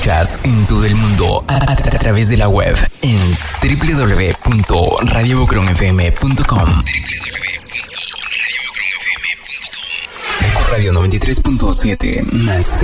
escuchas en todo el mundo a través de la web en www.radiobocronfm.com. Radio 93.7 más